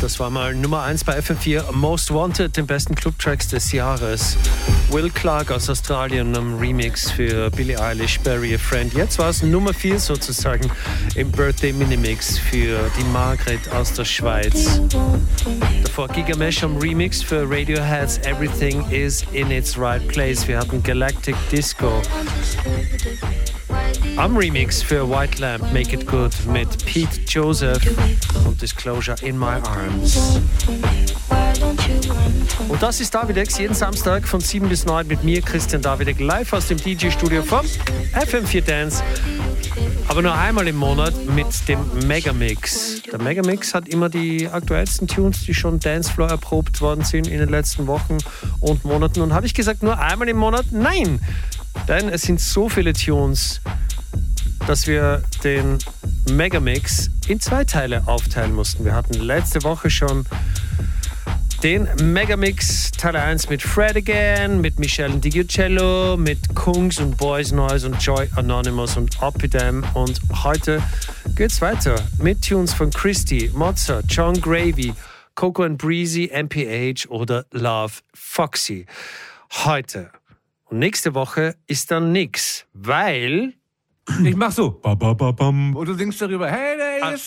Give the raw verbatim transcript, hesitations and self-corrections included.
Das war mal Nummer eins bei F M vier Most Wanted, den besten Clubtracks des Jahres. Will Clark aus Australien, einem Remix für Billie Eilish, Bury a Friend. Jetzt war es Nummer vier sozusagen im Birthday Minimix für die Margret aus der Schweiz. Davor Gigamesh am Remix für Radioheads Everything is in its right place. Wir hatten Galactic Disco. Am Remix für White Lamp Make It Good mit Pete Joseph und Disclosure in My Arms. Und das ist Davidex, jeden Samstag von sieben bis neun mit mir, Christian Davidek, live aus dem D J-Studio vom F M vier Dance. Aber nur einmal im Monat mit dem Megamix. Der Megamix hat immer die aktuellsten Tunes, die schon Dancefloor erprobt worden sind in den letzten Wochen und Monaten. Und habe ich gesagt, nur einmal im Monat? Nein! Denn es sind so viele Tunes, dass wir den Megamix in zwei Teile aufteilen mussten. Wir hatten letzte Woche schon den Megamix Teil eins mit Fred Again, mit Michelle Digicello, mit Kungs und Boys Noise und Joy Anonymous und Opidam. Und heute geht's weiter mit Tunes von Christy, Mozart, John Gravy, Coco and Breezy, M P H oder Love Foxy. Heute und nächste Woche ist dann nix, weil... Ich mach so. Ba, ba, ba, bam. Und du singst darüber. Hey, there is